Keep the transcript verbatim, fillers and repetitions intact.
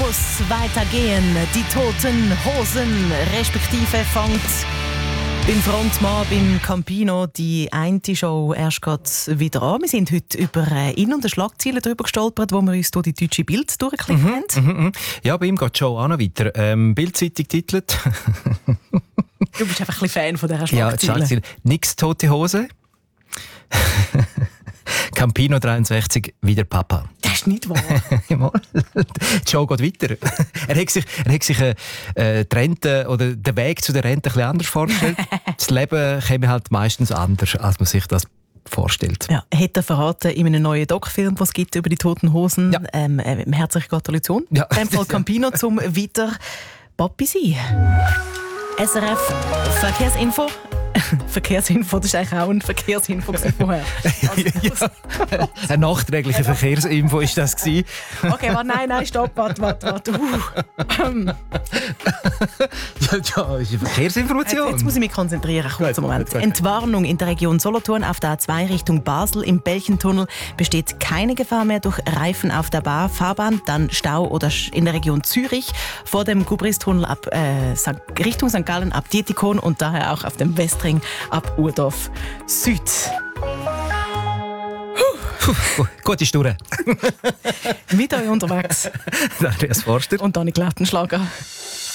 muss weitergehen. Die Toten Hosen, respektive fängt beim Frontmann, beim Campino, die eine Show erst gerade wieder an. Wir sind heute über In- und Schlagzeilen drüber gestolpert, wo wir uns durch die deutsche Bild durchgeklickt mhm, haben. Mhm, mhm. Ja, bei ihm geht die Show auch noch weiter. Ähm, Bild-Zeitung titelt. Du bist einfach ein bisschen Fan von dieser Schlagzeile. Ja, die Schlagzeile. Nix tote Hose. Campino dreiundsechzig, wieder Papa. Das ist nicht wahr. Die Show geht weiter. Er hat sich, er hat sich äh, die Rente oder den Weg zu der Rente ein bisschen anders vorgestellt. Das Leben käme halt meistens anders, als man sich das vorstellt. Ja, hat er verraten in einem neuen Doc-Film, den es gibt über die Toten Hosen. Ja. Ähm, äh, herzliche Gratulation. Ja. In dem Fall Campino zum wieder Papi sein. S R F Verkehrsinfo. Verkehrsinfo, das war eigentlich auch ein Verkehrsinfo vorher. Ja. Eine nachträgliche Verkehrsinfo war das gewesen. Okay, warte, nein, nein, stopp, warte, warte, warte. Uh. Ja, ja, ist eine Verkehrsinformation. Jetzt, jetzt muss ich mich konzentrieren, kurzen Moment. Entwarnung in der Region Solothurn auf der A zwei Richtung Basel im Belchentunnel besteht keine Gefahr mehr durch Reifen auf der Bar, Fahrbahn, dann Stau oder in der Region Zürich vor dem Gubristunnel ab äh, Richtung Sankt Gallen ab Dietikon und daher auch auf dem Westring ab Urdorf Süd. Puh, gute Stunde. Mit euch unterwegs. Andreas Forster. Und Dani Glattenschlager.